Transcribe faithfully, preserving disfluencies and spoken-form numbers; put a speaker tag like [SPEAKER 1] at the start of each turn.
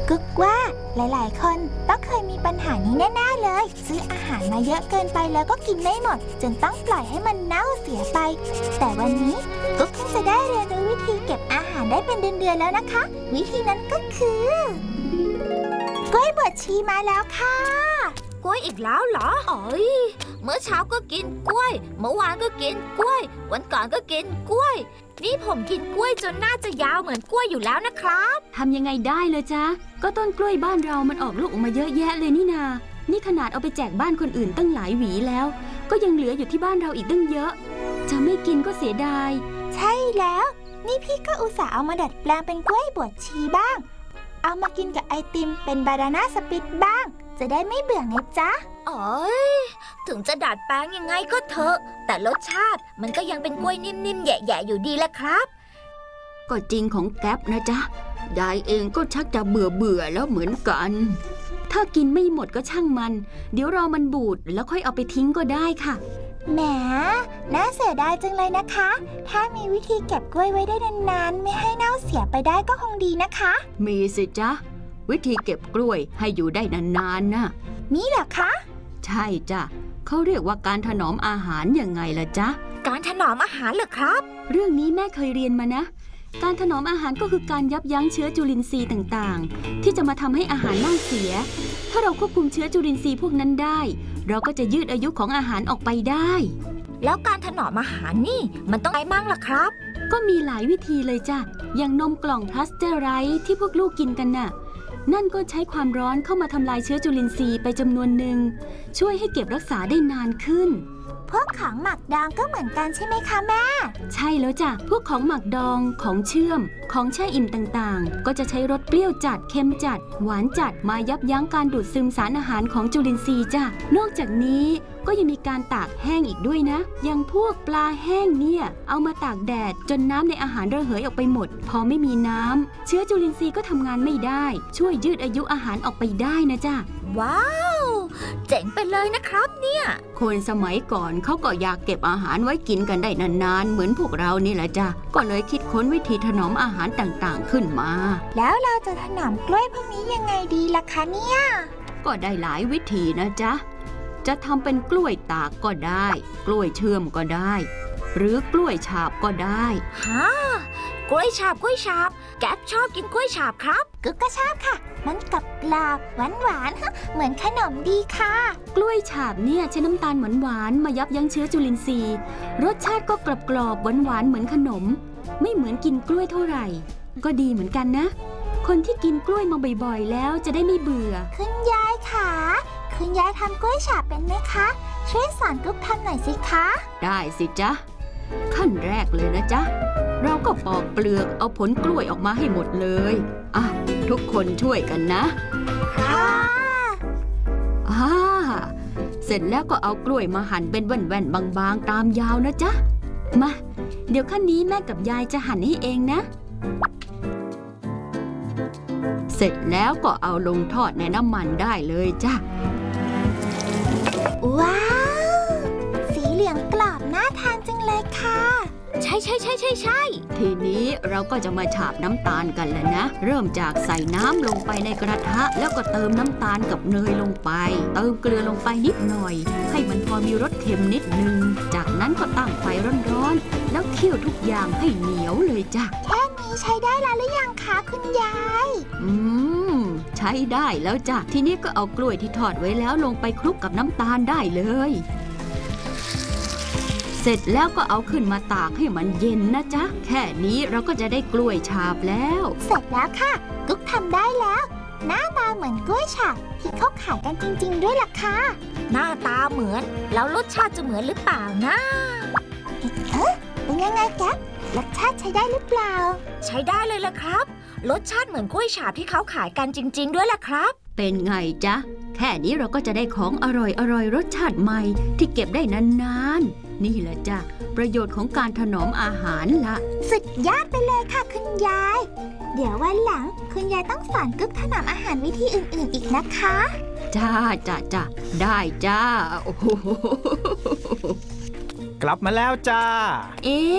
[SPEAKER 1] กุ๊กว่าหลายๆคนต้องเคยมีปัญหานี้แน่ๆเลยซื้ออาหารมาเยอะเกินไปแล้วก็กินไม่หมดจนต้องปล่อยให้มันเน่าเสียไปแต่วันนี้กุ๊กเพิ่งจะได้เรียนรู้วิธีเก็บอาหารได้เป็นเดือนๆแล้วนะคะวิธีนั้นก็คือกล้วยบวชชีมาแล้วค่ะ
[SPEAKER 2] กล้วยอีกแล้วเหรออ๋อยเมื่อเช้าก็กินกล้วยเมื่อวานก็กินกล้วยวันก่อนก็กินกล้วยนี่ผมกินกล้วยจนน่าจะยาวเหมือนกล้วยอยู่แล้วนะครับ
[SPEAKER 3] ทำยังไงได้เลยจ๊ะก็ต้นกล้วยบ้านเรามันออกลูกออกมาเยอะแยะเลยนี่นานี่ขนาดเอาไปแจกบ้านคนอื่นตั้งหลายหวีแล้วก็ยังเหลืออยู่ที่บ้านเราอีกตั้งเยอะจะไม่กินก็เสียดาย
[SPEAKER 1] ใช่แล้วนี่พี่ก็อุตส่าห์เอามาดัดแปลงเป็นกล้วยบวชชีบ้างเอามากินกับไอติมเป็นบานาน่าสปิตบ้างจะได้ไม่เบื่อไงจ๊ะ
[SPEAKER 2] อ๋อยถึงจะดัดแปลงยังไงก็เถอะแต่รสชาติมันก็ยังเป็นกล้วยนิ่มๆแย่ๆอยู่ดีแหละครับ
[SPEAKER 3] ก็จริงของแก๊ปนะจ๊ะยายเองก็ชักจะเบื่อเบื่อแล้วเหมือนกันถ้ากินไม่หมดก็ช่างมันเดี๋ยวรอมันบูดแล้วค่อยเอาไปทิ้งก็ได้ค่ะ
[SPEAKER 1] แหมน่าเสียดายจังเลยนะคะถ้ามีวิธีเก็บกล้วยไว้ได้นานๆไม่ให้เน่าเสียไปได้ก็คงดีนะคะ
[SPEAKER 3] มีสิจ๊ะวิธีเก็บกล้วยให้อยู่ได้นานๆน่ะ
[SPEAKER 1] มีเหรอคะ
[SPEAKER 3] ใช่จ้ะเขาเรียกว่าการถนอมอาหารยังไงล่ะจ๊ะ
[SPEAKER 2] การถนอมอาหารเหรอครับ
[SPEAKER 3] เรื่องนี้แม่เคยเรียนมานะการถนอมอาหารก็คือการยับยั้งเชื้อจุลินทรีย์ต่างๆที่จะมาทำให้อาหารเน่าเสียถ้าเราควบคุมเชื้อจุลินทรีย์พวกนั้นได้เราก็จะยืดอายุของอาหารออกไปได้
[SPEAKER 2] แล้วการถนอมอาหารนี่มันต้องอะไรมั่งล่ะครับ
[SPEAKER 3] ก็มีหลายวิธีเลยจ้ะอย่างนมกล่องพลาสเตอร์ไรซ์ที่พวกลูกกินกันน่ะนั่นก็ใช้ความร้อนเข้ามาทำลายเชื้อจุลินทรีย์ไปจำนวนหนึ่งช่วยให้เก็บรักษาได้นานขึ้น
[SPEAKER 1] พวกของหมักดองก็เหมือนกันใช่ไหมคะแม่
[SPEAKER 3] ใช่แล้วจ้ะพวกของหมักดองของเชื่อมของแช่อิ่มต่างๆก็จะใช้รสเปรี้ยวจัดเค็มจัดหวานจัดมายับยั้งการดูดซึมสารอาหารของจุลินทรีย์จ้ะนอกจากนี้ก็ยังมีการตากแห้งอีกด้วยนะอย่างพวกปลาแห้งเนี่ยเอามาตากแดดจนน้ำในอาหารระเหยออกไปหมดพอไม่มีน้ำเชื้อจุลินทรีย์ก็ทำงานไม่ได้ช่วยยืดอายุอาหารออกไปได้นะจ้ะ
[SPEAKER 2] ว้าวเจ๋งไปเลยนะครับเนี่ย
[SPEAKER 3] คนสมัยก่อนเขาก็อยากเก็บอาหารไว้กินกันได้นานๆเหมือนพวกเรานี่แหละจ้ะก็เลยคิดค้นวิธีถนอมอาหารต่างๆขึ้นมา
[SPEAKER 1] แล้วเราจะถนอมกล้วยพวกนี้ยังไงดีล่ะคะเนี่ย
[SPEAKER 3] ก็ได้หลายวิธีนะจ๊ะจะทำเป็นกล้วยตากก็ได้กล้วยเชื่อมก็ได้หรือกล้วยฉาบก็ได้
[SPEAKER 2] ฮะกล้วยฉาบกล้วยฉาบแก๊ปชอบกินกล้วยฉาบครับ
[SPEAKER 1] กุ๊กก็ชอบค่ะมันกรอบกรอบหวานหวานเหมือนขนมดีค่ะ
[SPEAKER 3] กล้วยฉาบเนี่ยใช้น้ำตาลหวานหวานมายับยั้งเชื้อจุลินทรีย์รสชาติก็กรอบกรอบหวานหวานเหมือนขนมไม่เหมือนกินกล้วยเท่าไหร่ก็ดีเหมือนกันนะคนที่กินกล้วยมาบ่อยๆแล้วจะได้ไม่เบื่อ
[SPEAKER 1] คุณยายค่ะคุณยายทำกล้วยฉาบเป็นไหมคะช่วยสอนกุ๊กทำหน่อยสิคะ
[SPEAKER 3] ได้สิจ๊ะขั้นแรกเลยนะจ๊ะเราก็ปอกเปลือกเอาผลกล้วยออกมาให้หมดเลยอ่ะทุกคนช่วยกันนะ
[SPEAKER 1] ค่ะ
[SPEAKER 3] อ่าเสร็จแล้วก็เอากล้วยมาหั่นเป็นแว่นๆบางๆตามยาวนะจ๊ะมาเดี๋ยวขั้นนี้แม่กับยายจะหั่นให้เองนะเสร็จแล้วก็เอาลงทอดในน้ำมันได้เลยจ้ะ
[SPEAKER 1] ว้าวสีเหลืองกรอบน่าทานจังเลยค่ะ
[SPEAKER 2] ใช่ใช่ใช่ใช่ใช่
[SPEAKER 3] ทีนี้เราก็จะมาฉาบน้ำตาลกันแล้วนะเริ่มจากใส่น้ำลงไปในกระทะแล้วก็เติมน้ำตาลกับเนยลงไปเติมเกลือลงไปนิดหน่อยให้มันพอมีรสเค็มนิดนึงจากนั้นก็ตั้งไฟร้อนๆแล้วเคี่ยวทุกอย่างให้เหนียวเลยจ้ะ
[SPEAKER 1] แค่นี้ใช้ได้แล้วหรือยังคะคุณยาย
[SPEAKER 3] อืมใช้ได้แล้วจ้ะทีนี้ก็เอากล้วยที่ทอดไว้แล้วลงไปคลุกกับน้ำตาลได้เลยเสร็จแล้วก็เอาขึ้นมาตากให้มันเย็นนะจ๊ะแค่นี้เราก็จะได้กล้วยฉาบแล้ว
[SPEAKER 1] เสร็จแล้วค่ะกุ๊กทำได้แล้วหน้าตาเหมือนกล้วยฉาบที่เขาขายกันจริงๆด้วยล่ะค่ะ
[SPEAKER 2] หน้าตาเหมือนแล้วรสชาติจะเหมือนหรือเปล่านะ
[SPEAKER 1] เอ๊ะเป็นยังไงแก๊ปรสชาติใช้ได้หรือเปล่า
[SPEAKER 2] ใช้ได้เลยล่ะครับรสชาติเหมือนกล้วยฉาบที่เขาขายกันจริงๆด้วยล่ะครับ
[SPEAKER 3] เป็นไงจ๊ะแค่นี้เราก็จะได้ของอร่อยอร่อยรสชาติใหม่ที่เก็บได้นานๆนี่แหละจ้ะประโยชน์ของการถนอมอาหารล่ะ
[SPEAKER 1] สุดยอดไปเลยค่ะคุณยายเดี๋ยววันหลังคุณยายต้องสอนกุ๊กถนอมอาหารวิธีอื่นๆอีกนะคะ
[SPEAKER 3] จ้าจ้าจ้าได้จ้าโอ้โห
[SPEAKER 4] กลับมาแล้วจ้า
[SPEAKER 3] เอ๊ะ